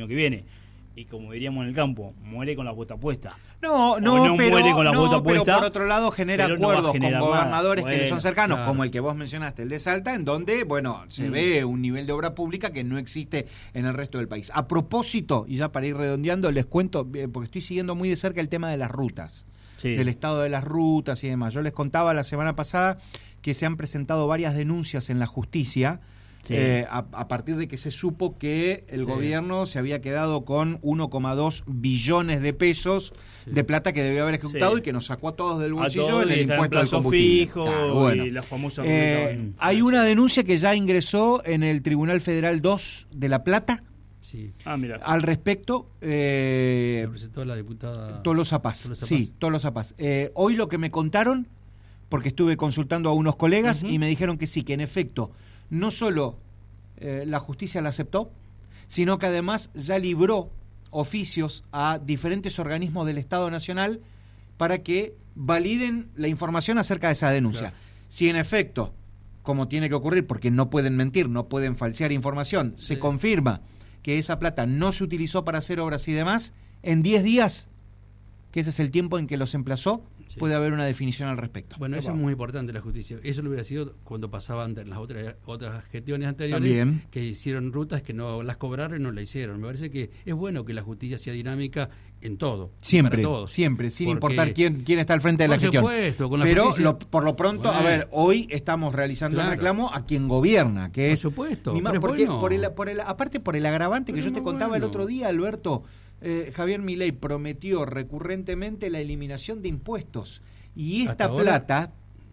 año que viene. Y como diríamos en el campo, muere con la bota puesta. No, muere con la bota pero puesta, por otro lado genera acuerdos con gobernadores que le son cercanos, claro, como el que vos mencionaste, el de Salta, en donde, bueno, se ve un nivel de obra pública que no existe en el resto del país. A propósito, y ya para ir redondeando, les cuento, porque estoy siguiendo muy de cerca el tema de las rutas, del estado de las rutas y demás. Yo les contaba la semana pasada que se han presentado varias denuncias en la justicia, a partir de que se supo que el gobierno se había quedado con 1,2 billones de pesos de plata que debió haber ejecutado y que nos sacó a todos del bolsillo en el impuesto del combustible. Fijo, claro, bueno. Y la famosa hay una denuncia que ya ingresó en el Tribunal Federal 2 de La Plata. Sí. Al respecto, lo presentó la diputada Tolosa Paz. Sí, Tolosa Paz. Hoy lo que me contaron, porque estuve consultando a unos colegas y me dijeron que sí, que en efecto no solo la justicia la aceptó, sino que además ya libró oficios a diferentes organismos del Estado Nacional para que validen la información acerca de esa denuncia. Claro. Si en efecto, como tiene que ocurrir, porque no pueden mentir, no pueden falsear información, se confirma que esa plata no se utilizó para hacer obras y demás, en 10 días, que ese es el tiempo en que los emplazó, puede haber una definición al respecto. Bueno, eso es muy importante, la justicia. Eso lo hubiera sido cuando pasaban en las otras gestiones anteriores. También. Que hicieron rutas que no las cobraron y no la hicieron. Me parece que es bueno que la justicia sea dinámica en todo. Siempre, para todos. Siempre, sin importar quién está al frente de la gestión. Por supuesto, con la pero justicia. Por lo pronto, a ver, hoy estamos realizando el reclamo a quien gobierna, que es... Por supuesto, porque aparte por el agravante que yo te contaba el otro día, Alberto, Javier Milei prometió recurrentemente la eliminación de impuestos. Y esta plata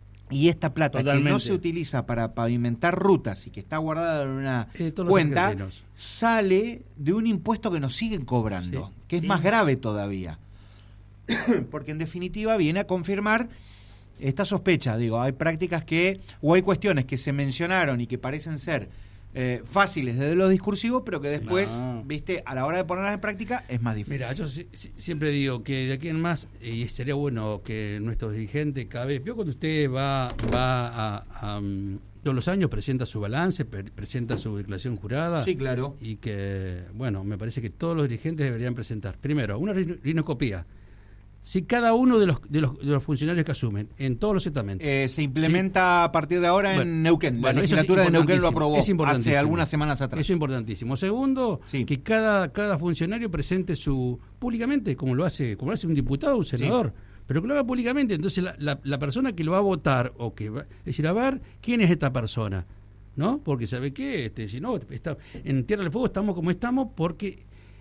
que no se utiliza para pavimentar rutas y que está guardada en una cuenta, sale de un impuesto que nos siguen cobrando, que es más grave todavía. Porque en definitiva viene a confirmar esta sospecha. Digo, hay prácticas o hay cuestiones que se mencionaron y que parecen ser fáciles desde lo discursivo, pero que después, viste, a la hora de ponerlas en práctica es más difícil. Mira, yo siempre digo que de aquí en más, y sería bueno que nuestros dirigentes cada vez, veo cuando usted va a todos los años presenta su balance, presenta su declaración jurada. Sí, claro. Y que, bueno, me parece que todos los dirigentes deberían presentar, primero, una rinoscopía. Si cada uno de los funcionarios que asumen en todos los estamentos se implementa a partir de ahora en Neuquén. La legislatura de Neuquén lo aprobó hace algunas semanas atrás. Eso es importantísimo. Segundo, que cada funcionario presente públicamente, como lo hace un diputado o un senador, pero que lo haga públicamente. Entonces la persona que lo va a votar o que va a decir, a ver, ¿quién es esta persona? ¿No? Porque ¿sabe qué? Si no, en Tierra del Fuego estamos como estamos porque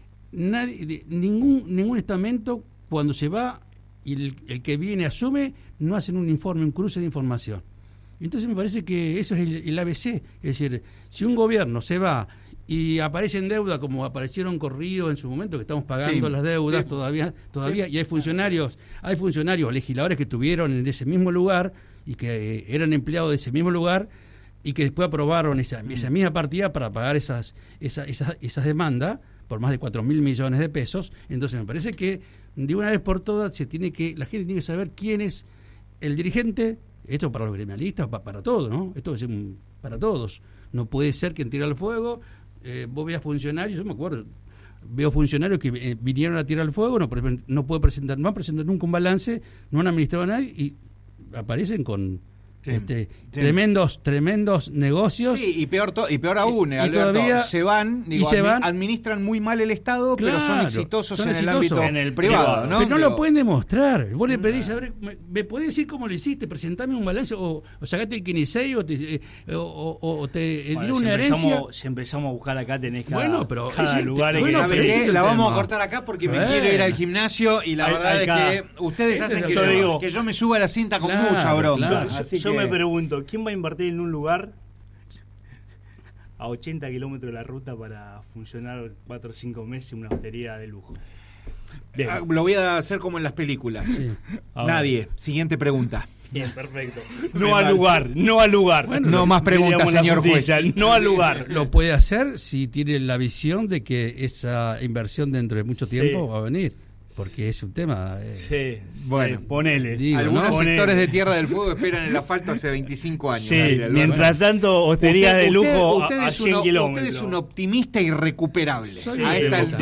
ningún estamento, cuando se va y el que viene asume, no hacen un informe, un cruce de información. Entonces me parece que eso es el ABC. Es decir, si un gobierno se va y aparece en deuda, como aparecieron corridos en su momento, que estamos pagando las deudas todavía y hay funcionarios legisladores que estuvieron en ese mismo lugar y que eran empleados de ese mismo lugar y que después aprobaron esa misma partida para pagar esas demandas por más de 4.000 millones de pesos. Entonces me parece que de una vez por todas la gente tiene que saber quién es el dirigente. Esto para los gremialistas, para todos, ¿no? Esto es para todos. No puede ser que en Tierra del Fuego vos veas funcionarios, yo me acuerdo, veo funcionarios que vinieron a Tierra del Fuego, no han presentado nunca un balance, no han administrado a nadie y aparecen con tremendos negocios. Sí, y peor aún, Alberto, todavía se van, administran muy mal el Estado, pero son exitosos en el ámbito privado, ¿no? Pero no lo pueden demostrar. Vos le pedís, a ver, ¿me podés decir cómo lo hiciste? Presentame un balance, o sacate el Quinisei, o te dieron una herencia. Si empezamos a buscar acá, tenés cada lugar. La vamos a cortar acá porque me quiero ir al gimnasio y la verdad es que ustedes hacen que yo me suba a la cinta con mucha bronca. Yo me pregunto, ¿quién va a invertir en un lugar a 80 kilómetros de la ruta para funcionar 4 o 5 meses una hostería de lujo? Lo voy a hacer como en las películas. Nadie. Siguiente pregunta. Bien, perfecto. No al lugar. Bueno, no más preguntas, señor juez. No al lugar. Lo puede hacer si tiene la visión de que esa inversión dentro de mucho tiempo va a venir. Porque es un tema... bueno, ponele. Algunos sectores de Tierra del Fuego esperan el asfalto hace 25 años. Mientras tanto, hostería de lujo a 100 kilómetros. Usted es un optimista irrecuperable. A esta altura